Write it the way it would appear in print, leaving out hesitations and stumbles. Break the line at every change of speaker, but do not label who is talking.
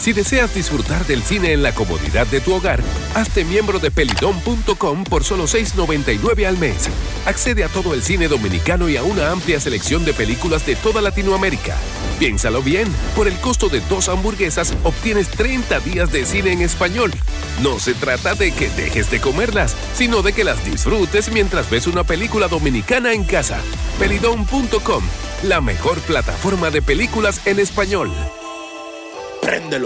Si deseas disfrutar del cine en la comodidad de tu hogar, hazte miembro de pelidom.com por solo $6.99 al mes. Accede a todo el cine dominicano y a una amplia selección de películas de toda Latinoamérica. Piénsalo bien, por el costo de 2 hamburguesas obtienes 30 días de cine en español. No se trata de que dejes de comerlas, sino de que las disfrutes mientras ves una película dominicana en casa. Pelidom.com, la mejor plataforma de películas en español.
Préndelo.